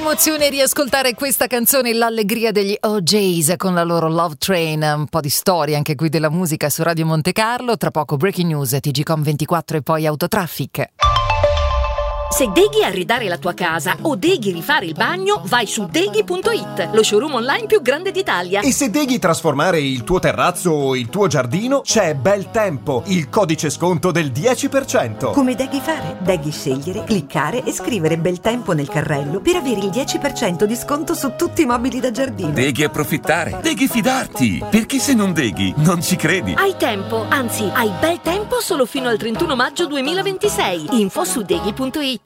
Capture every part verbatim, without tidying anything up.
emozione riascoltare questa canzone, l'allegria degli O J's con la loro Love Train. Un po' di storia anche qui della musica su Radio Monte Carlo. Tra poco Breaking News, T G Com ventiquattro e poi Autotraffic. Se deghi arredare la tua casa o deghi rifare il bagno, vai su deghi punto it, lo showroom online più grande d'Italia. E se deghi trasformare il tuo terrazzo o il tuo giardino, c'è Bel Tempo, il codice sconto del dieci per cento. Come deghi fare? Deghi scegliere, cliccare e scrivere Bel Tempo nel carrello per avere il dieci per cento di sconto su tutti i mobili da giardino. Deghi approfittare, deghi fidarti, perché se non deghi non ci credi. Hai tempo, anzi hai bel tempo solo fino al trentuno maggio duemilaventisei. Info su deghi punto it.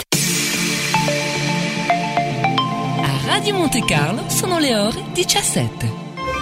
A Radio Monte Carlo sono le ore diciassette.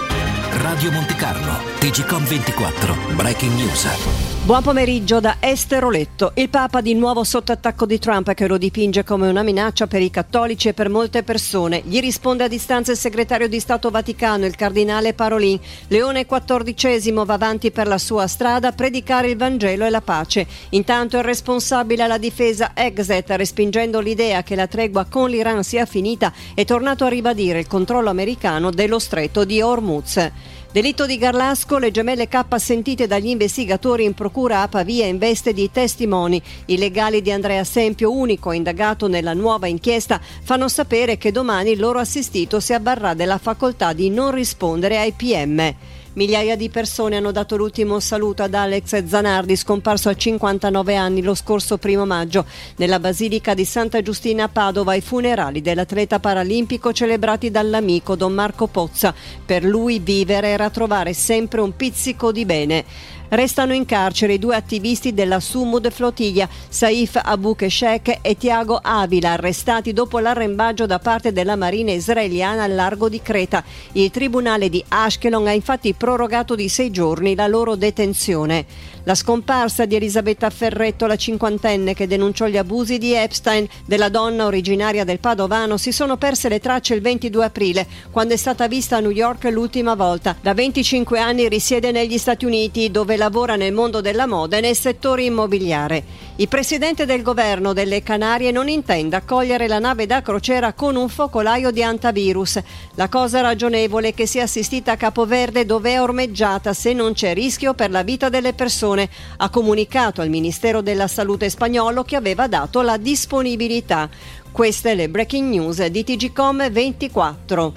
Radio Monte Carlo, T G Com ventiquattro, Breaking News. Buon pomeriggio da Esther Oletto. Il Papa di nuovo sotto attacco di Trump, che lo dipinge come una minaccia per i cattolici e per molte persone. Gli risponde a distanza il segretario di Stato Vaticano, il cardinale Parolin. Leone quattordicesimo va avanti per la sua strada, predicare il Vangelo e la pace. Intanto il responsabile alla difesa Exet, respingendo l'idea che la tregua con l'Iran sia finita, è tornato a ribadire il controllo americano dello stretto di Hormuz. Delitto di Garlasco, le gemelle K sentite dagli investigatori in procura a Pavia in veste di testimoni. I legali di Andrea Sempio, unico indagato nella nuova inchiesta, fanno sapere che domani il loro assistito si avvarrà della facoltà di non rispondere ai P M. Migliaia di persone hanno dato l'ultimo saluto ad Alex Zanardi, scomparso a cinquantanove anni lo scorso primo maggio. Nella Basilica di Santa Giustina a Padova, i funerali dell'atleta paralimpico celebrati dall'amico Don Marco Pozza. Per lui vivere era trovare sempre un pizzico di bene. Restano in carcere i due attivisti della Sumud Flottiglia, Saif Abou-Keshek e Tiago Avila, arrestati dopo l'arrembaggio da parte della Marina israeliana al largo di Creta. Il tribunale di Ashkelon ha infatti prorogato di sei giorni la loro detenzione. La scomparsa di Elisabetta Ferretto, la cinquantenne che denunciò gli abusi di Epstein, della donna originaria del Padovano, si sono perse le tracce il ventidue aprile, quando è stata vista a New York l'ultima volta. Da venticinque anni risiede negli Stati Uniti, dove lavora nel mondo della moda e nel settore immobiliare. Il presidente del governo delle Canarie non intende accogliere la nave da crociera con un focolaio di antivirus. La cosa ragionevole è che sia assistita a Capoverde, dove è ormeggiata se non c'è rischio per la vita delle persone, ha comunicato al Ministero della Salute spagnolo, che aveva dato la disponibilità. Queste le breaking news di T G Com ventiquattro.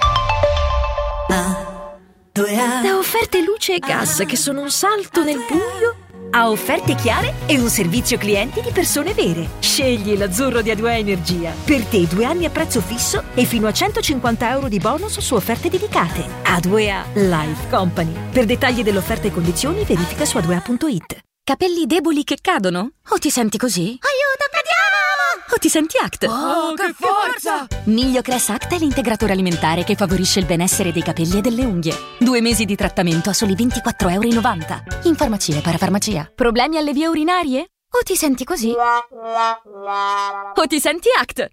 Da offerte luce e gas che sono un salto nel buio a offerte chiare e un servizio clienti di persone vere. Scegli l'azzurro di A due A Energia. Per te due anni a prezzo fisso e fino a centocinquanta euro di bonus su offerte dedicate. A due A Life Company. Per dettagli dell'offerta e condizioni verifica su a due a punto it. Capelli deboli che cadono? O ti senti così? Aiuto, cadiamo! O ti senti Act? Oh, che forza! Migliocress Act è l'integratore alimentare che favorisce il benessere dei capelli e delle unghie. Due mesi di trattamento a soli ventiquattro euro e novanta. In farmacia e parafarmacia. Problemi alle vie urinarie? O ti senti così? O ti senti Act?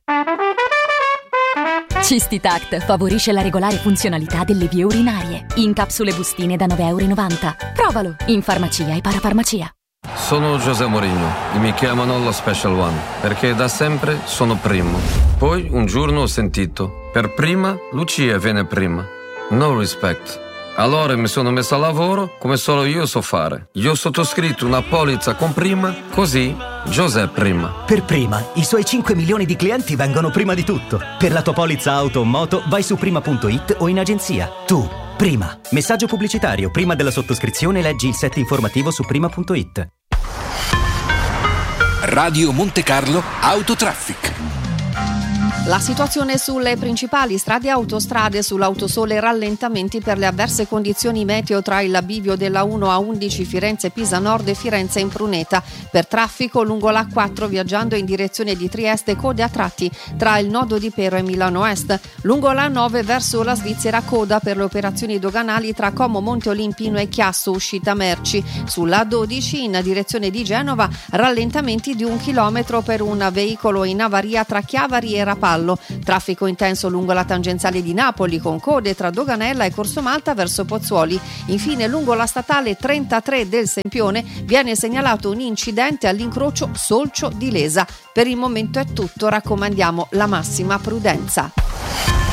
Cistitact favorisce la regolare funzionalità delle vie urinarie. In capsule bustine da nove euro e novanta. Provalo in farmacia e parafarmacia. Sono José Mourinho e mi chiamano lo Special One perché da sempre sono primo. Poi un giorno ho sentito: per prima Lucia viene prima. No respect. Allora mi sono messo a lavoro come solo io so fare. Io ho sottoscritto una polizza con prima, così José prima. Per prima, i suoi cinque milioni di clienti vengono prima di tutto. Per la tua polizza auto o moto vai su prima punto it o in agenzia. Tu, prima. Messaggio pubblicitario: prima della sottoscrizione leggi il set informativo su prima punto it. Radio Monte Carlo Autotraffic. La situazione sulle principali strade e autostrade, sull'autosole rallentamenti per le avverse condizioni meteo tra il bivio della uno a undici Firenze-Pisa Nord e Firenze-Impruneta. Per traffico lungo l'A quattro viaggiando in direzione di Trieste, code a tratti tra il nodo di Pero e Milano Est. Lungo l'A nove verso la Svizzera, coda per le operazioni doganali tra Como Monte Olimpino e Chiasso uscita merci. Sulla A dodici in direzione di Genova rallentamenti di un chilometro per un veicolo in avaria tra Chiavari e Rapallo. Traffico intenso lungo la tangenziale di Napoli con code tra Doganella e Corso Malta verso Pozzuoli. Infine lungo la statale trentatré del Sempione viene segnalato un incidente all'incrocio Solcio di Lesa. Per il momento è tutto, raccomandiamo la massima prudenza.